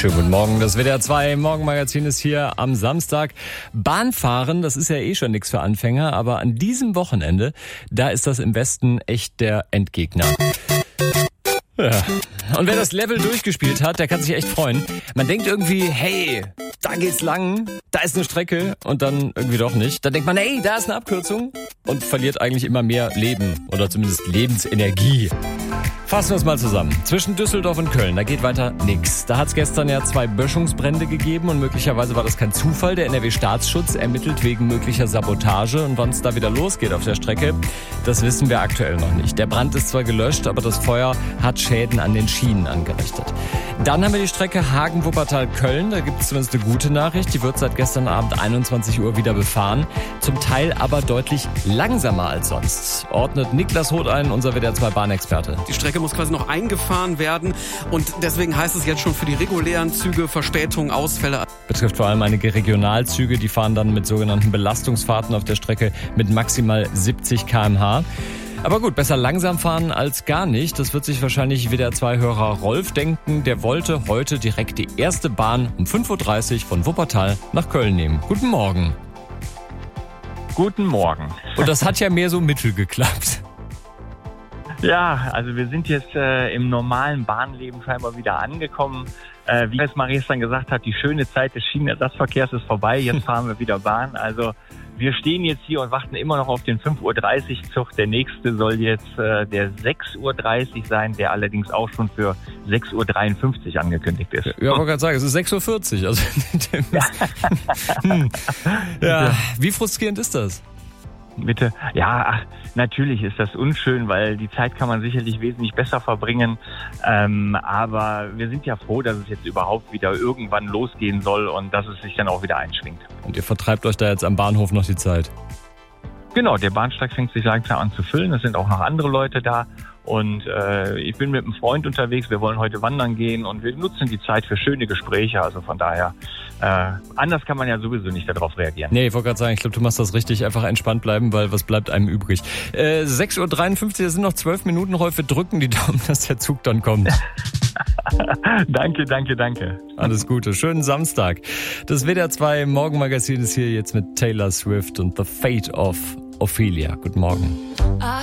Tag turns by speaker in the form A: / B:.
A: Schönen guten Morgen, das WDR 2 Morgenmagazin ist hier am Samstag. Bahnfahren, das ist ja eh schon nichts für Anfänger, aber an diesem Wochenende, da ist das im Westen echt der Endgegner. Ja. Und wer das Level durchgespielt hat, der kann sich echt freuen. Man denkt irgendwie, hey, da geht's lang, da ist eine Strecke und dann irgendwie doch nicht. Dann denkt man, hey, da ist eine Abkürzung und verliert eigentlich immer mehr Leben oder zumindest Lebensenergie. Fassen wir es mal zusammen. Zwischen Düsseldorf und Köln, da geht weiter nix. Da hat es gestern ja 2 Böschungsbrände gegeben und möglicherweise war das kein Zufall. Der NRW-Staatsschutz ermittelt wegen möglicher Sabotage und wann es da wieder losgeht auf der Strecke, das wissen wir aktuell noch nicht. Der Brand ist zwar gelöscht, aber das Feuer hat Schäden an den Schienen angerichtet. Dann haben wir die Strecke Hagen-Wuppertal-Köln. Da gibt es zumindest eine gute Nachricht. Die wird seit gestern Abend 21 Uhr wieder befahren. Zum Teil aber deutlich langsamer als sonst. Ordnet Niklas Roth ein, unser WDR 2 Bahnexperte.
B: Die Strecke muss quasi noch eingefahren werden und deswegen heißt es jetzt schon für die regulären Züge Verspätungen, Ausfälle.
A: Betrifft vor allem einige Regionalzüge, die fahren dann mit sogenannten Belastungsfahrten auf der Strecke mit maximal 70 km/h. Aber gut, besser langsam fahren als gar nicht. Das wird sich wahrscheinlich WDR 2-Hörer Rolf denken. Der wollte heute direkt die erste Bahn um 5.30 Uhr von Wuppertal nach Köln nehmen. Guten Morgen.
C: Guten Morgen.
A: Und das hat ja mehr so mittel geklappt.
C: Ja, also wir sind jetzt im normalen Bahnleben scheinbar wieder angekommen. Wie es Marie gestern gesagt hat, die schöne Zeit des Schienenersatzverkehrs ist vorbei. Jetzt fahren wir wieder Bahn. Also wir stehen jetzt hier und warten immer noch auf den 5.30 Uhr Zug. Der nächste soll jetzt der 6.30 Uhr sein, der allerdings auch schon für 6.53 Uhr angekündigt ist.
A: Ja, ich wollte gerade sagen, es ist 6.40 Uhr. Also, ja, wie frustrierend ist das?
C: Bitte. Ja, natürlich ist das unschön, weil die Zeit kann man sicherlich wesentlich besser verbringen. Aber wir sind ja froh, dass es jetzt überhaupt wieder irgendwann losgehen soll und dass es sich dann auch wieder einschwingt.
A: Und ihr vertreibt euch da jetzt am Bahnhof noch die Zeit?
C: Genau, der Bahnsteig fängt sich langsam an zu füllen. Es sind auch noch andere Leute da. Und ich bin mit einem Freund unterwegs. Wir wollen heute wandern gehen und wir nutzen die Zeit für schöne Gespräche. Also von daher, anders kann man ja sowieso nicht darauf reagieren.
A: Nee, ich wollte gerade sagen, ich glaube, du machst das richtig. Einfach entspannt bleiben, weil was bleibt einem übrig? 6.53 Uhr, das sind noch 12 Minuten. Rolf, drücken die Daumen, dass der Zug dann kommt.
C: Danke.
A: Alles Gute, schönen Samstag. Das WDR 2 Morgenmagazin ist hier jetzt mit Taylor Swift und The Fate of Ophelia. Guten Morgen.